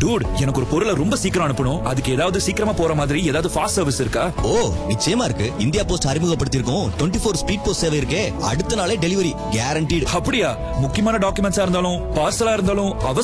Dude, எனக்கு ஒரு பொருளை ரொம்ப சீக்கிரம் அனுப்பணும். அதுக்கு ஏதாவது சீக்கிரமா போற மாதிரி ஏதாவது ஃபாஸ்ட் சர்வீஸ் இருக்கா? ஓ, நிச்சயமா இருக்கு. இந்தியா போஸ்ட் அறிமுகப்படுத்தியிருக்கோம் 24 ஸ்பீட் போஸ்ட் சேவை இருக்கே. அடுத்த நாளே டெலிவரி கேரண்டீடு. அப்படியா? முக்கியமான டாக்குமெண்ட்ஸா இருந்தாலும் பார்சலா இருந்தாலும்